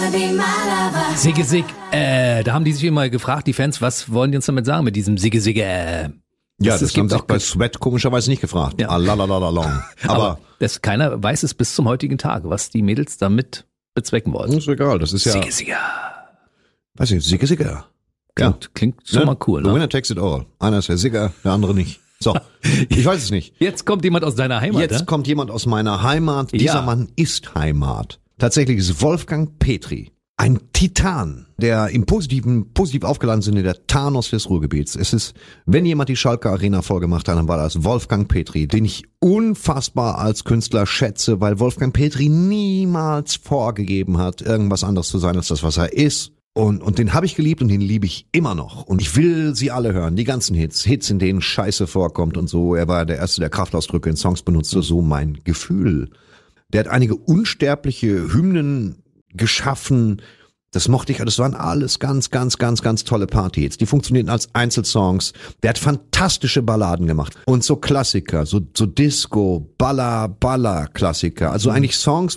Sigge Sig, da haben die sich immer gefragt, die Fans, was wollen die uns damit sagen mit diesem Sigge Sigge? Ja, das haben sie auch bei Sweat komischerweise nicht gefragt. Ja. Aber keiner weiß es bis zum heutigen Tag, was die Mädels damit bezwecken wollen. ist egal, das ist ja... Sigge Sigge. Weiß ich, Sigge Sigge. Klingt schon mal cool, The ne? winner takes it all. Einer ist der Sigger, der andere nicht. So, ich weiß es nicht. Jetzt kommt jemand aus deiner Heimat, Jetzt ne? kommt jemand aus meiner Heimat. Ja. Dieser Mann ist Heimat. Tatsächlich ist Wolfgang Petri ein Titan, der im positiv aufgeladen Sinne der Thanos des Ruhrgebiets. Es ist, wenn jemand die Schalke Arena vollgemacht hat, dann war das Wolfgang Petri, den ich unfassbar als Künstler schätze, weil Wolfgang Petri niemals vorgegeben hat, irgendwas anderes zu sein als das, was er ist. Und den habe ich geliebt und den liebe ich immer noch. Und ich will sie alle hören, die ganzen Hits, in denen Scheiße vorkommt und so. Er war der Erste, der Kraftausdrücke in Songs benutzte, so mein Gefühl. Der hat einige unsterbliche Hymnen geschaffen. Das mochte ich, das waren alles ganz tolle Party-Hits. Die funktionierten als Einzelsongs. Der hat fantastische Balladen gemacht. Und so Klassiker, so Disco, Baller-Klassiker. Also eigentlich Songs,